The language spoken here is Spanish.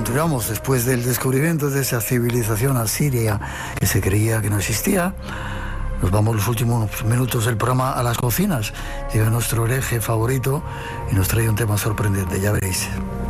continuamos después del descubrimiento de esa civilización asiria que se creía que no existía. Nos vamos los últimos minutos del programa a las cocinas. Llega nuestro hereje favorito y nos trae un tema sorprendente, ya veréis.